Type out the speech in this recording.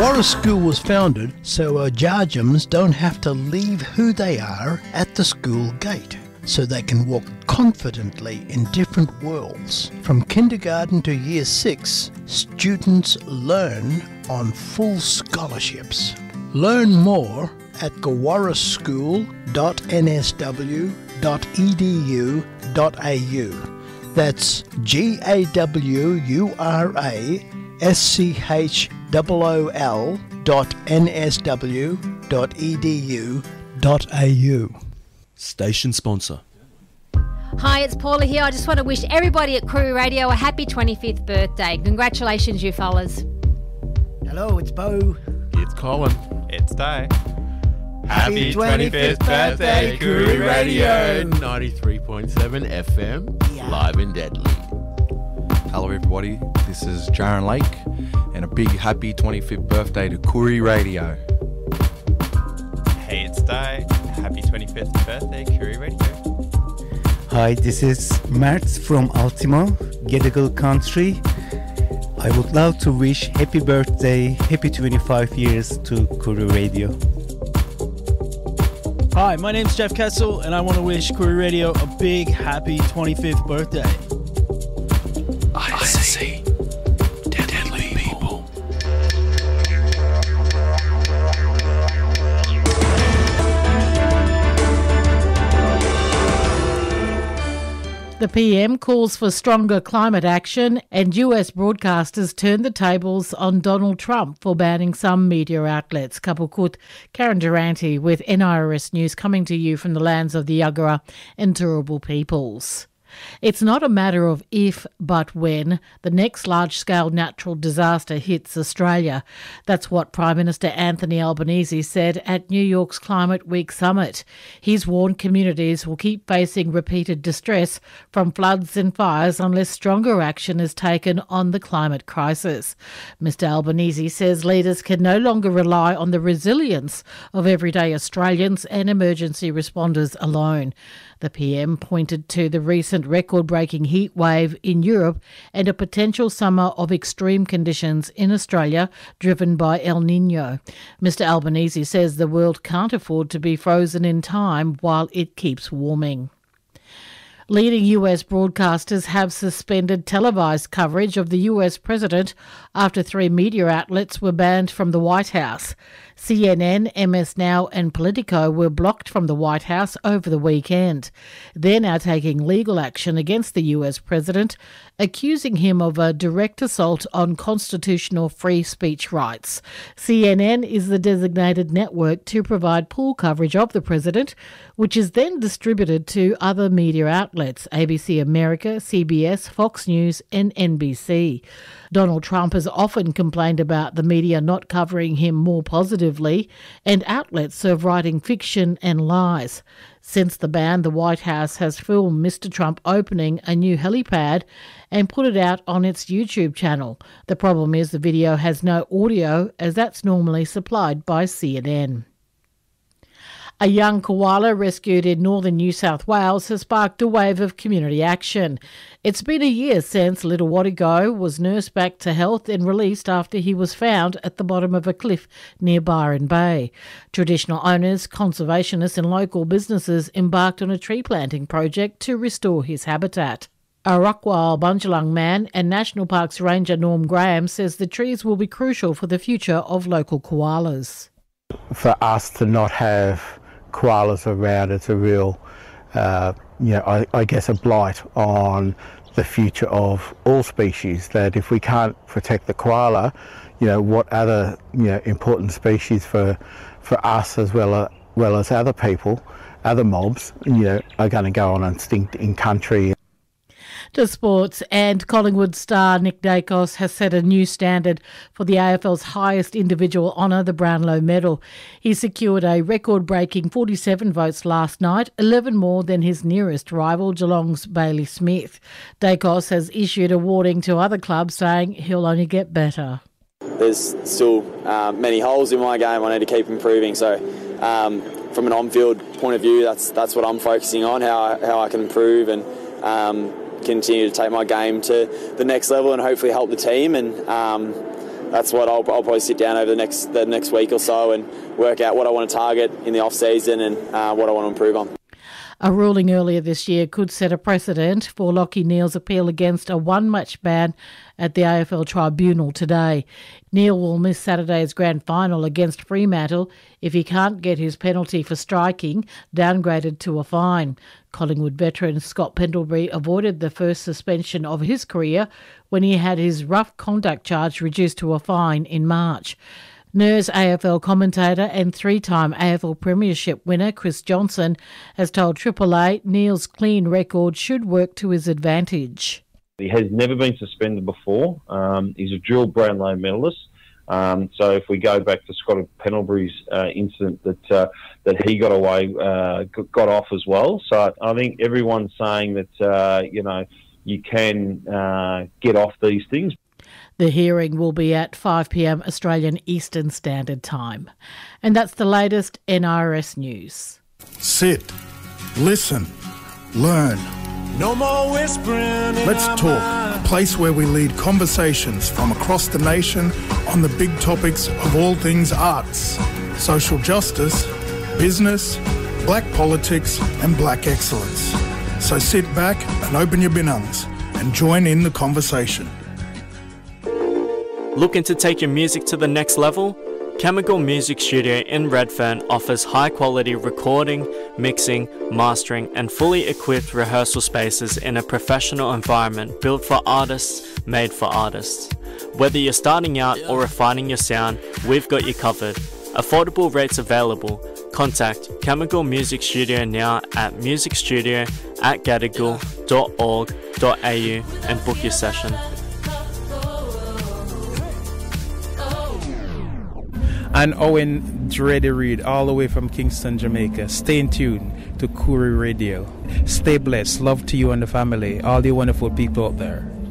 Kawara School was founded so Ojajams don't have to leave who they are at the school gate, so they can walk confidently in different worlds. From kindergarten to year 6, students learn on full scholarships. Learn more at kawaraschool.nsw.edu.au. That's GAWURASCHOOL.nsw.edu.au. Station sponsor. Hi, it's Paula here. I just want to wish everybody at Koori Radio a happy 25th birthday. Congratulations, you fellas. Hello, it's Bo. It's Colin. It's Day. Happy 25th birthday, Koori Radio. 93.7 FM, Yeah. live and deadly. Hello everybody, this is Jaron Lake and a big happy 25th birthday to Koori Radio. Hey, it's Day. Happy 25th birthday, Koori Radio. Hi, this is Mert from Ultimo, Gadigal Country. I would love to wish happy birthday, happy 25 years to Koori Radio. Hi, my name's Jeff Kessel, and I want to wish Koori Radio a big, happy 25th birthday. I see deadly people. The PM calls for stronger climate action, and US broadcasters turn the tables on Donald Trump for banning some media outlets. Kapukut, Karen Durante with NIRS News coming to you from the lands of the Yagara and Turrbal peoples. It's not a matter of if, but when the next large-scale natural disaster hits Australia. That's what Prime Minister Anthony Albanese said at New York's Climate Week summit. He's warned communities will keep facing repeated distress from floods and fires unless stronger action is taken on the climate crisis. Mr Albanese says leaders can no longer rely on the resilience of everyday Australians and emergency responders alone. The PM pointed to the recent record-breaking heat wave in Europe and a potential summer of extreme conditions in Australia driven by El Niño. Mr Albanese says the world can't afford to be frozen in time while it keeps warming. Leading US broadcasters have suspended televised coverage of the US president after 3 media outlets were banned from the White House. CNN, MS Now and Politico were blocked from the White House over the weekend. They're now taking legal action against the US president, accusing him of a direct assault on constitutional free speech rights. CNN is the designated network to provide pool coverage of the president, which is then distributed to other media outlets, ABC America, CBS, Fox News and NBC. Donald Trump has often complained about the media not covering him more positively and outlets of writing fiction and lies. Since the ban, the White House has filmed Mr Trump opening a new helipad and put it out on its YouTube channel. The problem is the video has no audio, as that's normally supplied by CNN. A young koala rescued in northern New South Wales has sparked a wave of community action. It's been a year since little Wadigo was nursed back to health and released after he was found at the bottom of a cliff near Byron Bay. Traditional owners, conservationists and local businesses embarked on a tree planting project to restore his habitat. A Rockwell Bundjalung man and National Parks Ranger Norm Graham says the trees will be crucial for the future of local koalas. For us to not have koalas around, it's a real, I guess a blight on the future of all species, that if we can't protect the koala, what other, important species for us as well as other people, other mobs, are going to go on extinct in country. To sports, and Collingwood star Nick Dacos has set a new standard for the AFL's highest individual honour, the Brownlow Medal. He secured a record-breaking 47 votes last night, 11 more than his nearest rival, Geelong's Bailey Smith. Dacos has issued a warning to other clubs, saying he'll only get better. There's still many holes in my game. I need to keep improving. So from an on-field point of view, that's what I'm focusing on, how I can improve and continue to take my game to the next level and hopefully help the team. And that's what I'll probably sit down over the next week or so and work out what I want to target in the off season and what I want to improve on. A ruling earlier this year could set a precedent for Lachie Neale's appeal against a one-match ban at the AFL Tribunal today. Neale will miss Saturday's grand final against Fremantle if he can't get his penalty for striking downgraded to a fine. Collingwood veteran Scott Pendlebury avoided the first suspension of his career when he had his rough conduct charge reduced to a fine in March. NERS AFL commentator and three-time AFL Premiership winner Chris Johnson has told Triple A Neale's clean record should work to his advantage. He has never been suspended before. He's a dual Brownlow medalist. So if we go back to Scott Pendlebury's incident that he got off as well. So I think everyone's saying that you can get off these things. The hearing will be at 5 p.m. Australian Eastern Standard Time. And that's the latest NRS news. Sit, listen, learn. No more whispering. Let's talk, a place where we lead conversations from across the nation on the big topics of all things arts, social justice, business, black politics and black excellence. So sit back and open your binungs and join in the conversation. Looking to take your music to the next level? Chemical Music Studio in Redfern offers high-quality recording, mixing, mastering and fully equipped rehearsal spaces in a professional environment built for artists, made for artists. Whether you're starting out or refining your sound, we've got you covered. Affordable rates available. Contact Chemical Music Studio now at musicstudio@gadigal.org.au and book your session. And Owen Dreddy Reed, all the way from Kingston, Jamaica. Stay in tune to Koori Radio. Stay blessed. Love to you and the family. All the wonderful people out there.